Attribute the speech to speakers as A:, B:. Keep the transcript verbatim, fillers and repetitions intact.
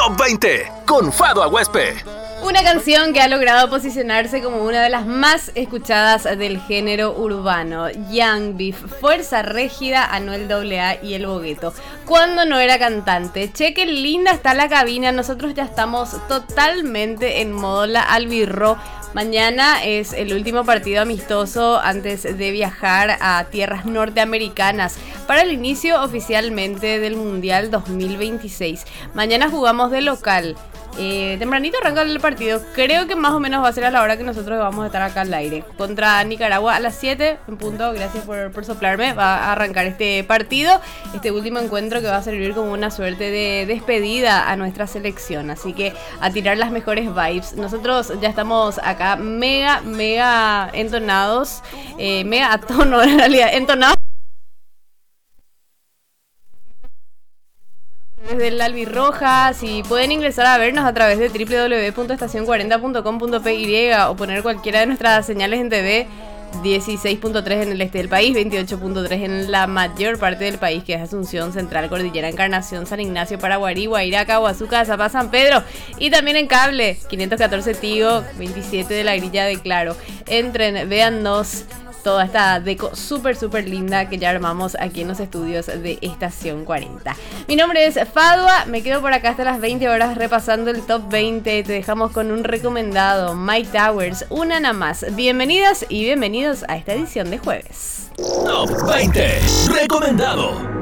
A: Top veinte con Fado Aguespe.
B: Una canción que ha logrado posicionarse como una de las más escuchadas del género urbano. Young Beef, Fuerza Régida, Anuel doble A y El Bogueto. Cuando no era cantante. Che, qué linda está la cabina. Nosotros ya estamos totalmente en modo la albirro. Mañana es el último partido amistoso antes de viajar a tierras norteamericanas para el inicio oficialmente del Mundial dos mil veintiséis. Mañana jugamos de local. Eh, tempranito arranca el partido. Creo que más o menos va a ser a la hora que nosotros vamos a estar acá al aire. Contra Nicaragua a las siete en punto. Gracias por, por soplarme. Va a arrancar este partido, este último encuentro que va a servir como una suerte de despedida a nuestra selección. Así que a tirar las mejores vibes. Nosotros ya estamos acá mega, mega entonados, eh, mega a tono en realidad, entonados desde la albirroja. Si pueden ingresar a vernos a través de doble u doble u doble u punto estación cuarenta punto com punto pe y o poner cualquiera de nuestras señales en T V, dieciséis punto tres en el este del país, veintiocho punto tres en la mayor parte del país, que es Asunción, Central, Cordillera, Encarnación, San Ignacio, Paraguarí, Guairaca, Huazuca, Zapá, San Pedro, y también en cable quinientos catorce Tigo, veintisiete de la grilla de Claro. Entren, véannos toda esta deco súper súper linda que ya armamos aquí en los estudios de Estación cuarenta. Mi nombre es Fadua, me quedo por acá hasta las veinte horas repasando el top veinte. Te dejamos con un recomendado, Mike Towers, una nada más. Bienvenidas y bienvenidos a esta edición de jueves.
A: Top veinte recomendado.